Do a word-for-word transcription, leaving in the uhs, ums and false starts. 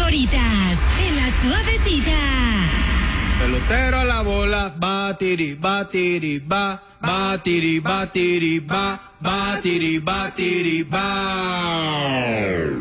favoritas en La Suavecita. Pelotero a la bola, batiri, batiri, ba, batiri, batiri, ba, batiri, batiri, ba.